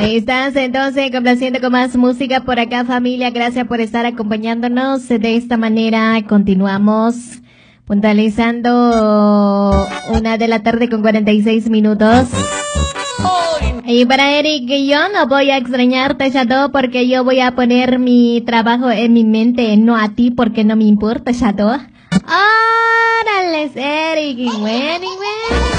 Ahí estás, entonces, complaciendo con más música por acá, familia. Gracias por estar acompañándonos. De esta manera continuamos puntualizando 1 de la tarde con 46 minutos. Y para Eric, yo no voy a extrañarte, Chato, porque yo voy a poner mi trabajo en mi mente, no a ti, porque no me importa, Chato. ¡Órale, Eric! Y bueno, y bueno.